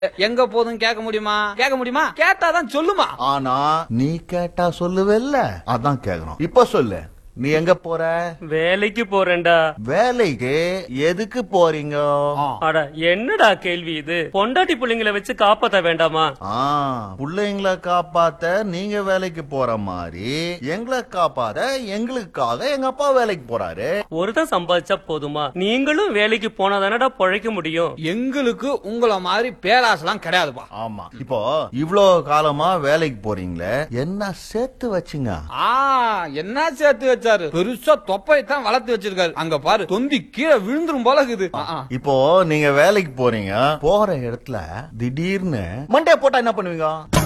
எங்க போதும் கேட்க முடியுமா? கேட்டாதான் சொல்லுமா. ஆனா நீ கேட்டா சொல்லுவல்ல, அதான் கேக்குறோம். இப்ப சொல்லு, நீ எங்க போற? வேலைக்கு போறேன்டா. வேலைக்கு எதுக்கு போறீங்க? அட என்னடா கேள்வி இது? பொண்டாட்டி புள்ளைங்களை வச்சு காப்பாத்த வேண்டாமா? புள்ளைங்களை காப்பாத்த நீங்க வேலைக்கு போற மாதிரி எங்களை காப்பாத்த எங்களுக்காக எங்க அப்பா வேலைக்கு போறாரு. ஒருத்தன் சம்பாதிச்சா போதுமா? நீங்களும் வேலைக்கு போனாதானடா பொழைக்க முடியும். எங்களுக்கு உங்கள மாதிரி பேராசெல்லாம் கிடையாதுப்பா. ஆமா, இப்போ இவ்ளோ காலமா வேலைக்கு போறீங்களே, என்ன சேர்த்து வச்சுங்க? என்ன சேர்த்து வச்சாரு? பெருசா தொப்பை தான் வளர்த்து வச்சிருக்காரு. அங்க பாரு, தொந்தி கீழே விழுந்துரும் போல இருக்குது. இப்போ நீங்க வேலைக்கு போறீங்க, போற இடத்துல திடீர்னு மண்டே போட்டா என்ன பண்ணுவீங்க?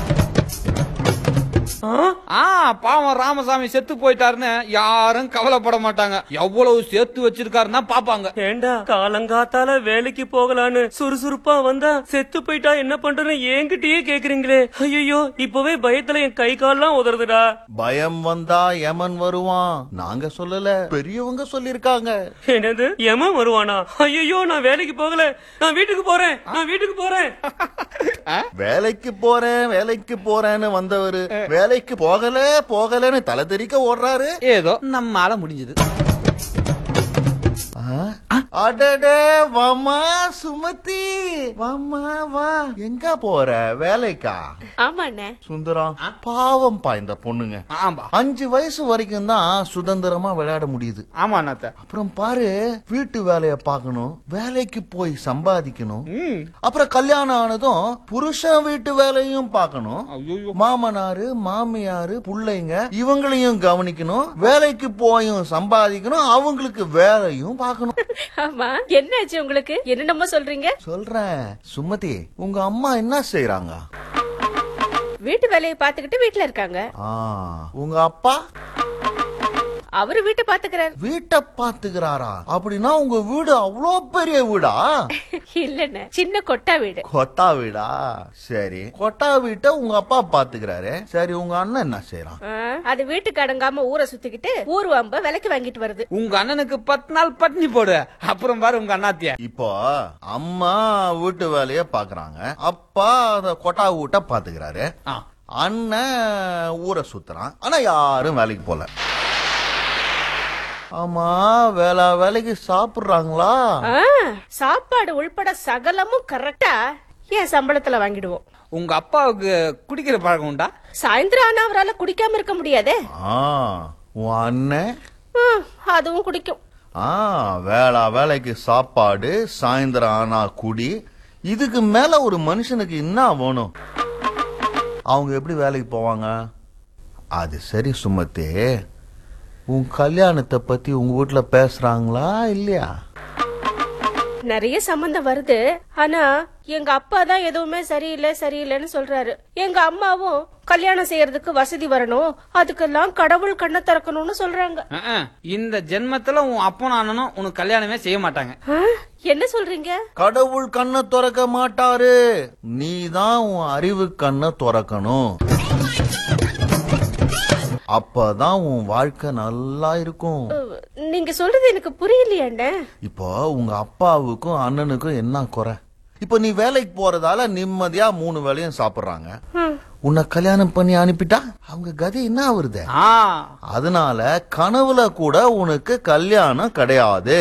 பாவம் ராமசாமி செத்து போயிட்டாருன்னு யாரும் கவலைப்பட மாட்டாங்க. எவ்வளவு சேர்த்து வச்சிருக்காருன்னா பாப்பாங்க. ஏண்டா காலங்காத்தால வேலைக்கு போகலான்னு சுறுசுறுப்பா வந்தா செத்து போயிட்டா என்ன பண்றேன்னு என்கிட்டயே கேக்குறீங்களே. ஐயோ, இப்பவே பயத்துல என் கை கால்லாம் உதறதுடா. பயம் வந்தா யமன் வருவான், நாங்க சொல்லல, பெரியவங்க சொல்லிருக்காங்க. என்னது, யமன் வருவானா? ஐயோ, நான் வேலைக்கு போகல, நான் வீட்டுக்கு போறேன். வேலைக்கு போறேன்னு வந்தவரு வேலைக்கு போகலன்னு தலை தெறிக்க ஓடுறாரு. ஏதோ நம்மால முடிஞ்சது. அடடே, வாமா சுமதி, வாமா வா. எங்க போற? வேலைக்கா? ஆமாண்ணே. சுந்தரம் பாவம் பா இந்த பொண்ணுங்க. 5 வயசு வரைக்கும் தான் சுதந்திரமா விளையாட முடியுது. ஆமா அண்ணாத்த. அப்புறம் பாரு, வீட்டு வேலைய பாக்கணும், வேலைக்கு போய் சம்பாதிக்கணும், அப்புறம் கல்யாணம் ஆனதும் புருஷன் வீட்டு வேலையும் பாக்கணும், மாமனாரு மாமியாரு புள்ளைங்க இவங்களையும் கவனிக்கணும், வேலைக்கு போயும் சம்பாதிக்கணும், அவங்களுக்கு வேலையும் பாக்கணும். ஆமா, என்னாச்சு உங்களுக்கு? என்னென்னமோ சொல்றீங்க? சொல்றேன் சுமதி, உங்க அம்மா என்ன செய்யறாங்க? வீட்டு வேலையை பாத்துக்கிட்டு வீட்டுல இருக்காங்க. உங்க அப்பா? அவரு வீட்டை பாத்துக்கிறாரு. வீட்டை பாத்துக்கிறாரா? அப்படின்னா உங்க வீடு அவ்வளோ பெரிய வீடா? இல்லண்ணே, சின்ன கொட்டா வீடு. கொட்டா வீடா? சரி, கொட்டா வீட்டை உங்க அப்பா பாத்துக்கிறாரு. சரி, உங்க அண்ணன் என்ன செய்யறான்? அது வீட்டுக்கு அடங்காம ஊரை சுத்திக்கிட்டு ஊர்வம்ப விலைக்கு வாங்கிட்டு வருது. உங்க அண்ணனுக்கு 10 நாள் பட்னி போடு, அப்புறம் பாரு உங்க அண்ணாத்திய. இப்போ அம்மா வீட்டு வேலைய பாக்குறாங்க, அப்பா அந்த கொட்டா வீட்டை பாத்துக்கிறாரு, அண்ணன் ஊரை சுத்துறான், ஆனா யாரும் வேலைக்கு போல. ஆமா, வேலைக்கு சாப்பிடுறாங்களா? சாப்பாடு உள்பட சகலமும் கரெக்டா என் சம்பளத்துல வாங்கிடுவோம். உங்க அப்பாவுக்கு குடிக்கிற பழக்கம் உண்டா? சாயந்தரம் ஆனா அவரால் குடிக்காம இருக்க முடியாதே. உன் அண்ணன்? அதுவும் குடிக்கும். வேலைக்கு சாப்பாடு, சாயந்தரம் ஆனா குடி, இதுக்கு மேல ஒரு மனுஷனுக்கு என்ன வேணும்? அவங்க எப்படி வேலைக்கு போவாங்க? அது சரி சுமதி, உன் கல்யாணத்தை பத்தி உங்க வீட்டுல பேசுறாங்களா இல்லையா? நிறைய சம்பந்தம் வருது, ஆனா எங்க அப்பா தான் எதுவுமே சரியில்லைன்னு சொல்றாரு. எங்க அம்மாவும் கல்யாணம் செய்யறதுக்கு வசதி வரணும், அதுக்கெல்லாம் கடவுள் கண்ணை திறக்கணும்னு சொல்றாங்க. இந்த ஜென்மத்துல உன் அப்பனும் அண்ணனும் உனக்கு கல்யாணமே செய்ய மாட்டாங்க. என்ன சொல்றீங்க? கடவுள் கண்ணை திறக்க மாட்டாரு, நீ தான் உன் அறிவு கண்ணை திறக்கணும். அப்பதான் உன் வாழ்க்கை நல்லா இருக்கும். நீங்க சொல்றது எனக்கு புரியலையே. இப்போ உங்க அப்பாவுக்கும் அண்ணனுக்கும் என்ன குறை? இப்ப நீ வேலைக்கு போறதால நிம்மதியா 3 வேளையும் சாப்பிடுறாங்க. உன்னை கல்யாணம் பண்ணி அனுப்பிட்டா அவங்க கதி என்ன ஆகுறது? அதனால கனவுல கூட உனக்கு கல்யாணம் கிடையாது.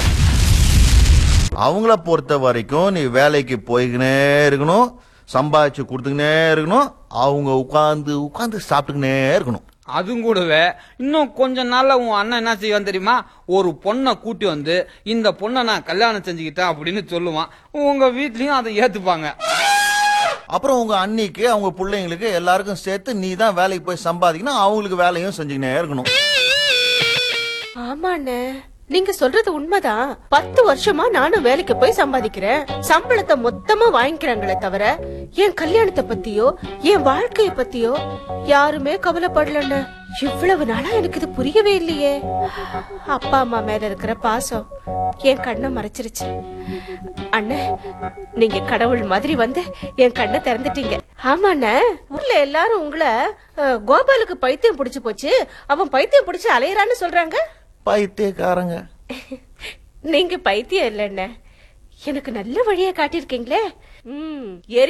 அவங்கள பொறுத்த வரைக்கும் நீ வேலைக்கு போய்கினே இருக்கணும், சம்பாதிச்சு கொடுத்துக்கினே இருக்கணும், அவங்க உட்கார்ந்து சாப்பிட்டுக்கினே இருக்கணும். அதுவும் கூடவே இன்னும் கொஞ்ச நாள்ல உன் அண்ணன் என்ன செய்வான் தெரியுமா? ஒரு பொண்ணை கூட்டி வந்து, இந்த பொண்ணை நான் கல்யாணம் செஞ்சுக்கிட்டேன் அப்படின்னு சொல்லுவான். உங்க வீட்லயும் அதை ஏத்துப்பாங்க. அப்புறம் உங்க அண்ணிக்கு அவங்க பிள்ளைங்களுக்கு எல்லாருக்கும் சேர்த்து நீ தான் வேலைக்கு போய் சம்பாதிக்கணும், அவங்களுக்கு வேலையும் செஞ்சுக்கினே இருக்கணும். ஆமாண்ணே, நீங்க சொல்றது உண்மைதான். 10 வருஷமா நானும் வேலைக்கு போய் சம்பாதிக்கிறேன், சம்பளத்தை மொத்தமா வாங்கிக்கிறாங்களே தவிர என் கல்யாணத்தை பத்தியோ என் வாழ்க்கைய பத்தியோ யாருமே கவலைப்படலன்னு. இவ்வளவு நாளா எனக்கு இது புரியவே இல்லையே. அப்பா அம்மா மேல இருக்கிற பாசம் என் கண்ணை மறைச்சிருச்சு. அண்ணே, நீங்க கடவுள் மாதிரி வந்து என் கண்ணை திறந்துட்டீங்க. ஆமாண்ணே, ஊர்ல எல்லாரும் உங்களை கோபாலுக்கு பைத்தியம் பிடிச்சு போச்சு, அவன் பைத்தியம் பிடிச்சு அலையறான்னு சொல்றாங்க. பைத்தியக்காரங்க. நீங்க பைத்தியம் இல்லைண்ணே, எனக்கு நல்ல வழியை காட்டியிருக்கீங்களே.